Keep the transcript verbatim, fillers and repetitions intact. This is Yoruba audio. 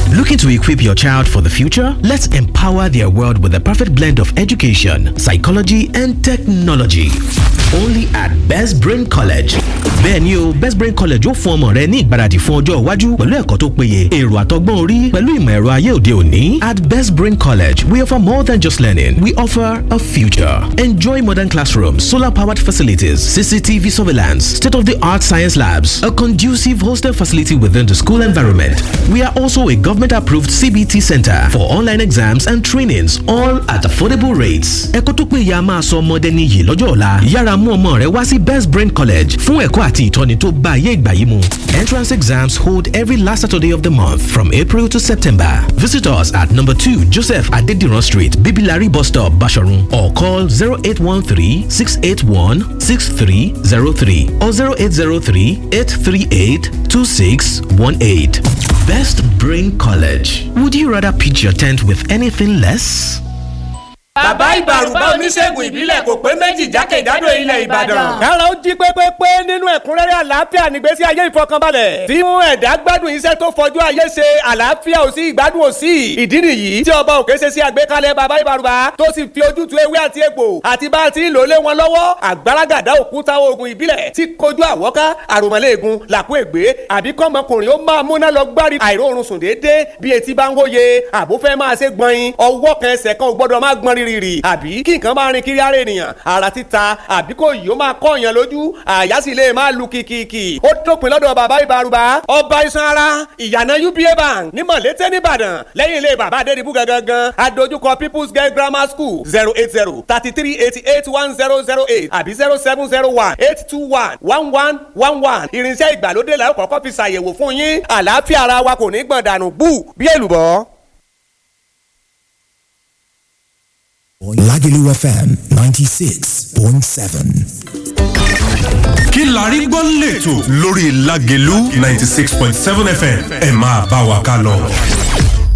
Looking to equip your child for the future? Let's empower their world with the perfect blend of education, psychology, and technology. Only at Best Brain College. Bẹ́ẹ̀ni o, Best Brain College ó fún ọmọ rẹ ní ìgbáradì fún ọjọ́ iwájú pẹ̀lú ẹ̀kọ́ tó péye, èrò àtọgbọ́n orí pẹ̀lú ìmọ̀ ẹ̀rọ ayé òde òní. At Best Brain College, we offer more than just learning. We offer a future. Enjoy modern classrooms, solar-powered facilities, C C T V surveillance, state-of-the-art science labs, a conducive hostel facility within the school environment. We are also a government-approved C B T center for online exams and trainings, all at affordable rates. Ẹ̀kọ́ tó péye a máa sọ ọmọdé níyì lọ́jọ́ ọ̀la. Yára mú ọmọ rẹ wá sí Best Brain College fún ẹ̀kọ́ àti ìtọ́ni tó bá ayé ìgbà yìí mu. Entrance exams hold every last Saturday of the month from April to September. Visit us at number two Joseph Adediran Street, Bibilari Bus Stop, Basharun, or call zero eight one three, six eight one, six three zero three or zero eight zero three, eight three eight, two six one eight. Best Brain College. Would you rather pitch your tent with anything less? Bàbá Ìbàrùbá oníṣègùn ìbílẹ̀ kò pé méjì jákèjádò ilẹ̀ Ìbàdàn. Kára ó jí pépépé nínú ẹ̀kúnrẹ́rẹ́ àlàáfíà nígbésí ayé ìfọkànbalẹ̀. Tí mú ẹ̀dá gbádùn iṣẹ́ tó fojú ayé ṣe àlàáfíà ò sí ìgbádùn ò sí. Ìdí nìyí tí ọba òkè ṣe sí àgbékalẹ̀ bàbá Ìbàrùbá tó sì fi ojútùú ewé àti egbò àti bá a ti ń lò lé wọn lọ́wọ́. Àgbàràgàdá òkúta oògùn ìbílẹ̀ tí kojú àwọ́ká àròmọ̀lẹ́ẹ̀gùn làkú ègbé àbí kọ́mọkùnrin ó máa múná lọ gbárí àìróorun sùn déédéé bí etí bá ń wóye àbúfẹ́ máa ṣe gbọ̀nyin ọwọ́ kan ẹsẹ̀ kan ò gbọ́dọ̀ máa gbọ́n rírì àbí kí nǹkan máa rin kiri ara ènìyàn ara títa àbí kò yìí ó máa kọ́ èèyàn lójú àyà sì lè máa lu kìkìkì ó dópin lọ́dọ̀ bàbá Ìbàrùbá ọba iṣan ara ìyànà U B A bank ní Mọ̀lété nìbàdàn lẹ́yìn ilé bàbá Adédìbú gangan adójúkọ People's Girl Grammar School zero eight zero thirty three eighty eight one zero zero eight àbí zero seven zero one eight two one one one one one irinṣẹ́ ìgbàlódé la ó kọ́kọ́ fi ṣàyẹ̀wò fún yín àlàáfíà ara wa kò ní gbọ̀n dànù bú bí èlùbọ́. Lagelu F M ninety-six point seven. Kí la rí gbọ́ lẹ́tọ̀ lórí Lagelu ninety-six point seven F M ẹ máa bá wa ká lọ.